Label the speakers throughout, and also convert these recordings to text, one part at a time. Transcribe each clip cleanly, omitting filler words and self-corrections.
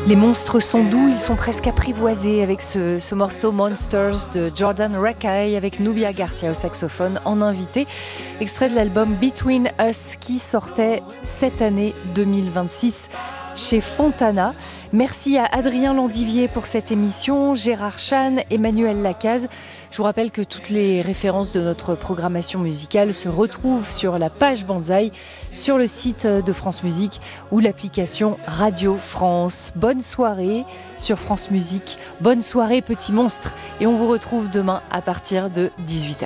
Speaker 1: Les monstres sont doux, ils sont presque apprivoisés avec ce morceau Monsters de Jordan Rakei avec Nubia Garcia au saxophone en invité. Extrait de l'album Between Us qui sortait cette année 2026 chez Fontana. Merci à Adrien Landivier pour cette émission, Gérard Chan, Emmanuel Lacaze. Je vous rappelle que toutes les références de notre programmation musicale se retrouvent sur la page Banzai, sur le site de France Musique ou l'application Radio France. Bonne soirée sur France Musique, bonne soirée Petit Monstre et on vous retrouve demain à partir de 18h.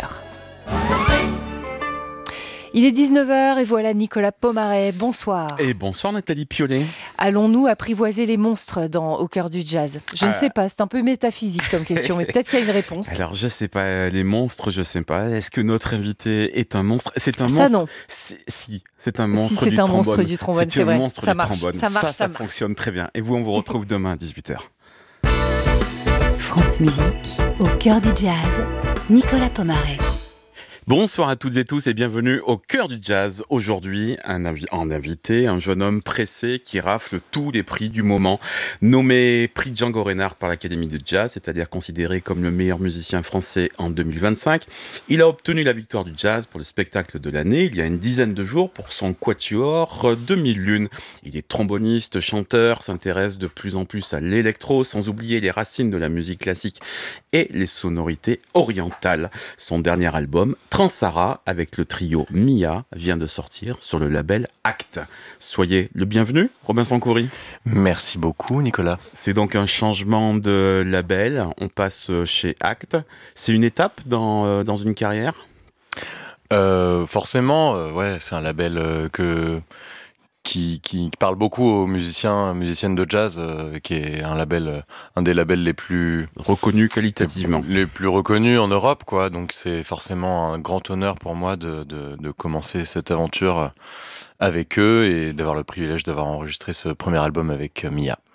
Speaker 1: Il est 19h et voilà Nicolas Pomaret, bonsoir.
Speaker 2: Et bonsoir Nathalie Piolet.
Speaker 1: Allons-nous apprivoiser les monstres Au cœur du jazz ? Je ne sais pas, c'est un peu métaphysique comme question, mais peut-être qu'il y a une réponse.
Speaker 2: Alors je sais pas, les monstres, je sais pas. Est-ce que notre invité est un monstre ? C'est un
Speaker 1: Ça
Speaker 2: monstre.
Speaker 1: Non.
Speaker 2: Si, c'est un monstre
Speaker 1: c'est
Speaker 2: du
Speaker 1: un
Speaker 2: trombone.
Speaker 1: monstre du trombone, c'est vrai.
Speaker 2: Un monstre
Speaker 1: Ça
Speaker 2: du
Speaker 1: marche,
Speaker 2: trombone.
Speaker 1: ça marche,
Speaker 2: Ça fonctionne très bien. Et vous, on vous retrouve demain à 18h.
Speaker 3: France Musique, au cœur du jazz, Nicolas Pomaret.
Speaker 2: Bonsoir à toutes et tous et bienvenue au cœur du jazz. Aujourd'hui, en invité, un jeune homme pressé qui rafle tous les prix du moment. Nommé prix Django Reinhardt par l'Académie de Jazz, c'est-à-dire considéré comme le meilleur musicien français en 2025. Il a obtenu la victoire du jazz pour le spectacle de l'année il y a une dizaine de jours pour son quatuor 2000 lunes. Il est tromboniste, chanteur, s'intéresse de plus en plus à l'électro, sans oublier les racines de la musique classique et les sonorités orientales. Son dernier album, Transara, avec le trio Mia, vient de sortir sur le label Acte. Soyez le bienvenu, Robinson Coury.
Speaker 4: Merci beaucoup, Nicolas.
Speaker 2: C'est donc un changement de label. On passe chez Acte. C'est une étape dans une carrière ?
Speaker 4: Forcément, ouais, c'est un label qui parle beaucoup aux musiciennes de jazz, qui est un des labels les plus
Speaker 2: reconnus qualitativement,
Speaker 4: les plus reconnus en Europe, quoi. Donc c'est forcément un grand honneur pour moi de commencer cette aventure avec eux et d'avoir le privilège d'avoir enregistré ce premier album avec Mia.